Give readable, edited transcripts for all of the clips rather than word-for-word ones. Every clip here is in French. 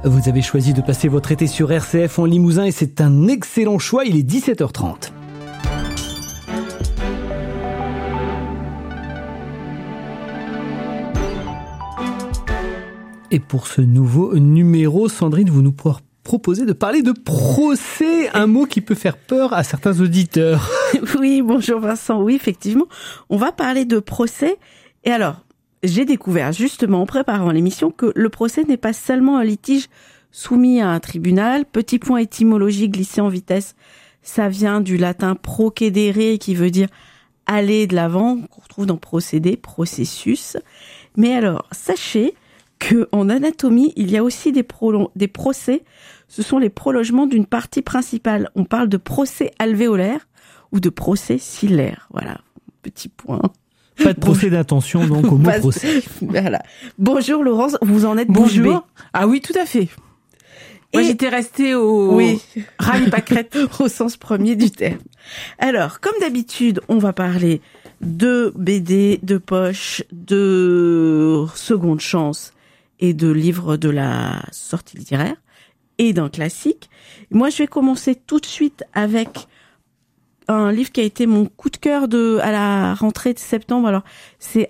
Vous avez choisi de passer votre été sur RCF en Limousin et c'est un excellent choix, il est 17h30. Et pour ce nouveau numéro, Sandrine, vous nous proposez de parler de procès, un mot qui peut faire peur à certains auditeurs. Oui, bonjour Vincent, oui, effectivement, on va parler de procès. Et alors, j'ai découvert justement en préparant l'émission que le procès n'est pas seulement un litige soumis à un tribunal. Petit point étymologique glissé en vitesse, ça vient du latin procedere qui veut dire aller de l'avant, qu'on retrouve dans procédé, processus. Mais alors, sachez qu'en anatomie, il y a aussi des procès. Ce sont les prolongements d'une partie principale. On parle de procès alvéolaire ou de procès cillaire. Voilà, petit point. Pas de procès d'intention, donc au mot procès. Voilà. Bonjour Laurence, vous en êtes bonjour. Ah oui, tout à fait. Moi, j'étais restée au rallye pâquerette au sens premier du terme. Alors, comme d'habitude, on va parler de BD, de poche, de seconde chance et de livres de la sortie littéraire et d'un classique. Moi, je vais commencer tout de suite avec un livre qui a été mon coup de cœur à la rentrée de septembre. Alors, c'est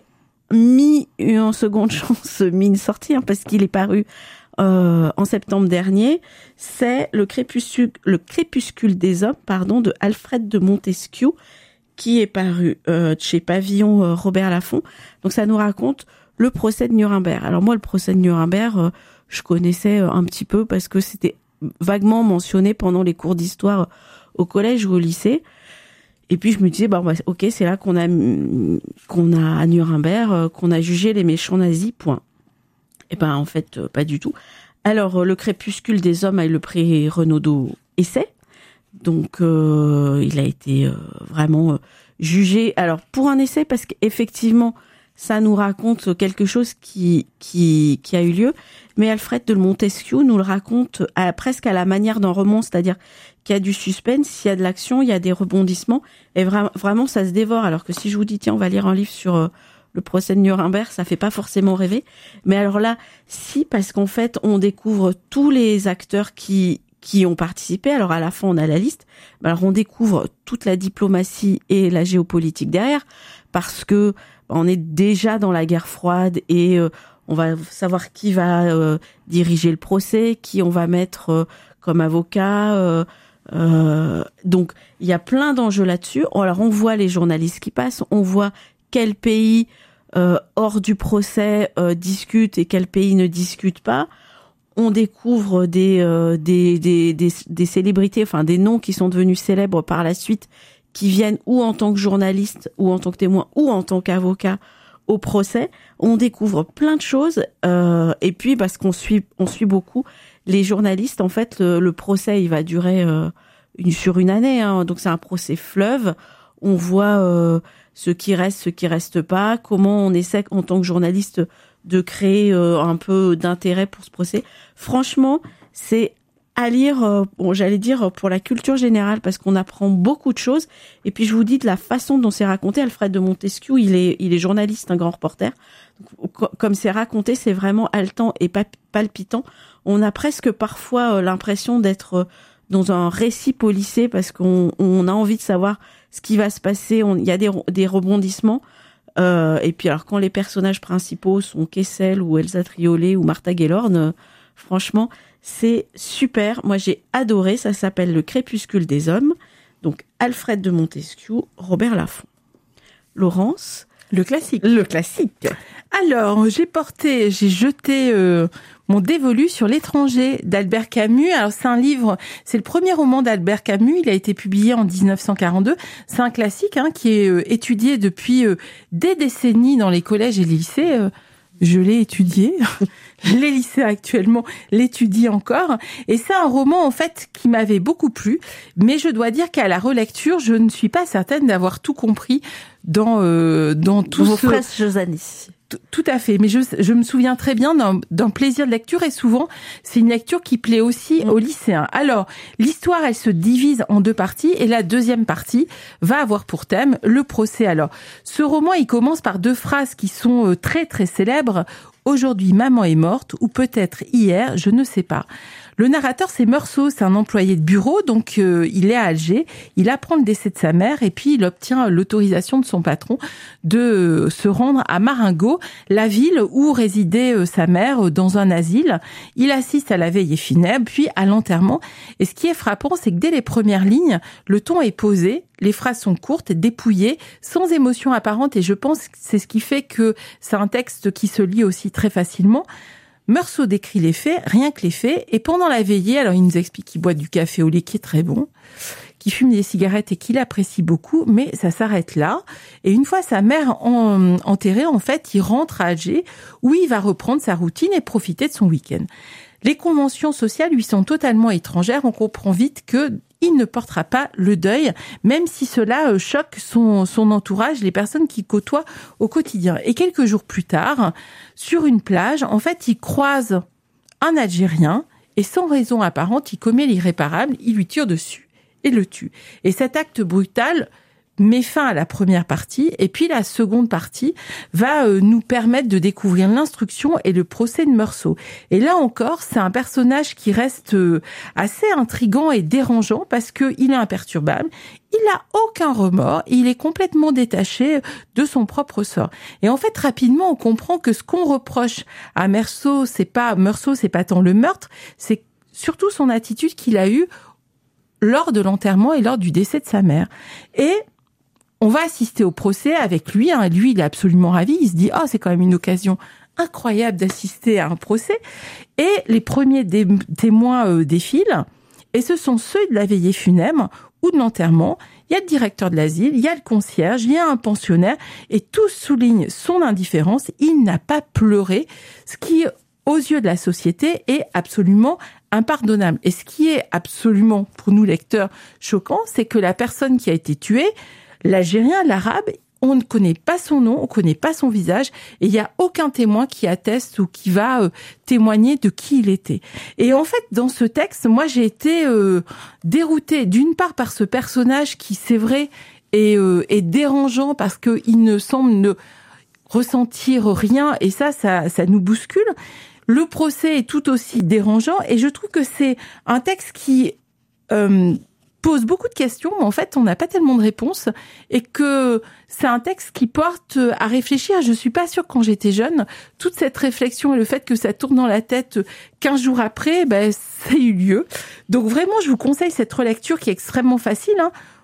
en seconde chance, une sortie, parce qu'il est paru en septembre dernier. C'est le crépuscule des hommes, de Alfred de Montesquieu, qui est paru chez Pavillon Robert Laffont. Donc, ça nous raconte le procès de Nuremberg. Alors moi, le procès de Nuremberg, je connaissais un petit peu parce que c'était vaguement mentionné pendant les cours d'histoire au collège ou au lycée. Et puis je me disais, ok, c'est là qu'on a à Nuremberg, qu'on a jugé les méchants nazis, point. Et en fait, pas du tout. Alors, le crépuscule des hommes a eu le prix Renaudot Essai. Donc, il a été vraiment jugé. Alors, pour un essai, parce qu'effectivement, ça nous raconte quelque chose qui a eu lieu. Mais Alfred de Montesquieu nous le raconte presque à la manière d'un roman, c'est-à-dire qu'il y a du suspense, il y a de l'action, il y a des rebondissements. Et vraiment, ça se dévore. Alors que si je vous dis, tiens, on va lire un livre sur le procès de Nuremberg, ça fait pas forcément rêver. Mais alors là, si, parce qu'en fait, on découvre tous les acteurs qui ont participé. Alors à la fin, on a la liste. Alors on découvre toute la diplomatie et la géopolitique derrière, parce que on est déjà dans la guerre froide et on va savoir qui va diriger le procès, qui on va mettre comme avocat. Donc il y a plein d'enjeux là-dessus. Alors on voit les journalistes qui passent, on voit quel pays hors du procès discute et quel pays ne discute pas. On découvre des célébrités, enfin des noms qui sont devenus célèbres par la suite, qui viennent ou en tant que journaliste, ou en tant que témoin, ou en tant qu'avocat au procès. On découvre plein de choses, et puis parce qu'on suit beaucoup les journalistes. En fait, le procès, il va durer sur une année, donc c'est un procès fleuve. On voit ce qui reste pas, comment on essaie en tant que journaliste de créer un peu d'intérêt pour ce procès. Franchement, c'est à lire, j'allais dire pour la culture générale, parce qu'on apprend beaucoup de choses. Et puis je vous dis de la façon dont c'est raconté. Alfred de Montesquieu, il est journaliste, un grand reporter. Donc, comme c'est raconté, c'est vraiment haletant et palpitant. On a presque parfois l'impression d'être dans un récit policier, parce qu'on a envie de savoir ce qui va se passer. Il y a des rebondissements. Et puis alors quand les personnages principaux sont Kessel ou Elsa Triolet ou Martha Gellhorn, franchement, c'est super. Moi, j'ai adoré. Ça s'appelle Le crépuscule des hommes. Donc, Alfred de Montesquieu, Robert Laffont. Laurence? Le classique. Le classique. Alors, j'ai jeté mon dévolu sur l'étranger d'Albert Camus. Alors, c'est le premier roman d'Albert Camus. Il a été publié en 1942. C'est un classique qui est étudié depuis des décennies dans les collèges et les lycées. Je l'ai étudié. Les lycées actuellement l'étudient encore. Et c'est un roman, en fait, qui m'avait beaucoup plu. Mais je dois dire qu'à la relecture, je ne suis pas certaine d'avoir tout compris dans tout vos fraises Josani. Tout à fait. Mais je me souviens très bien d'un plaisir de lecture, et souvent, c'est une lecture qui plaît aussi aux lycéens. Alors, l'histoire, elle se divise en deux parties, et la deuxième partie va avoir pour thème le procès. Alors, ce roman, il commence par deux phrases qui sont très, très célèbres. Aujourd'hui, maman est morte, ou peut-être hier, je ne sais pas. Le narrateur, c'est Meursault, c'est un employé de bureau, donc il est à Alger, il apprend le décès de sa mère et puis il obtient l'autorisation de son patron de se rendre à Marengo, la ville où résidait sa mère, dans un asile. Il assiste à la veillée funèbre, puis à l'enterrement. Et ce qui est frappant, c'est que dès les premières lignes, le ton est posé, les phrases sont courtes, dépouillées, sans émotion apparente, et je pense que c'est ce qui fait que c'est un texte qui se lit aussi très facilement. Meursault décrit les faits, rien que les faits, et pendant la veillée, alors il nous explique qu'il boit du café au lait qui est très bon, qu'il fume des cigarettes et qu'il apprécie beaucoup, mais ça s'arrête là. Et une fois sa mère enterrée, en fait, il rentre à Alger, où il va reprendre sa routine et profiter de son week-end. Les conventions sociales lui sont totalement étrangères, on comprend vite que il ne portera pas le deuil, même si cela choque son entourage, les personnes qu'il côtoie au quotidien. Et quelques jours plus tard, sur une plage, en fait, il croise un Algérien et sans raison apparente, il commet l'irréparable, il lui tire dessus et le tue. Et cet acte brutal met fin à la première partie, et puis la seconde partie va nous permettre de découvrir l'instruction et le procès de Meursault. Et là encore, c'est un personnage qui reste assez intriguant et dérangeant parce que il est imperturbable, il n'a aucun remords, il est complètement détaché de son propre sort. Et en fait, rapidement, on comprend que ce qu'on reproche à Meursault, c'est pas tant le meurtre, c'est surtout son attitude qu'il a eue lors de l'enterrement et lors du décès de sa mère. Et on va assister au procès avec lui. Lui, il est absolument ravi. Il se dit, c'est quand même une occasion incroyable d'assister à un procès. Et les premiers témoins défilent. Et ce sont ceux de la veillée funèbre ou de l'enterrement. Il y a le directeur de l'asile, il y a le concierge, il y a un pensionnaire. Et tous soulignent son indifférence. Il n'a pas pleuré. Ce qui, aux yeux de la société, est absolument impardonnable. Et ce qui est absolument, pour nous lecteurs, choquant, c'est que la personne qui a été tuée, l'Algérien, l'Arabe, on ne connaît pas son nom, on ne connaît pas son visage, et il n'y a aucun témoin qui atteste ou qui va témoigner de qui il était. Et en fait, dans ce texte, moi, j'ai été déroutée, d'une part par ce personnage qui, c'est vrai, est dérangeant parce qu'il ne semble ne ressentir rien, et ça nous bouscule. Le procès est tout aussi dérangeant, et je trouve que c'est un texte qui pose beaucoup de questions, mais en fait, on n'a pas tellement de réponses, et que c'est un texte qui porte à réfléchir. Je suis pas sûre, quand j'étais jeune, toute cette réflexion et le fait que ça tourne dans la tête 15 jours après, ça a eu lieu. Donc vraiment, je vous conseille cette relecture qui est extrêmement facile.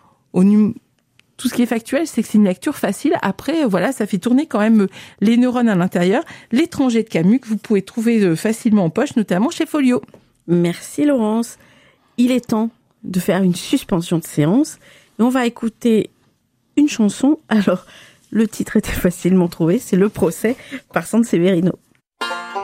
Tout ce qui est factuel, c'est que c'est une lecture facile. Après, voilà, ça fait tourner quand même les neurones à l'intérieur. L'étranger de Camus, que vous pouvez trouver facilement en poche, notamment chez Folio. Merci Laurence. Il est temps de faire une suspension de séance et on va écouter une chanson. Alors, le titre était facilement trouvé, c'est Le procès par Sanseverino.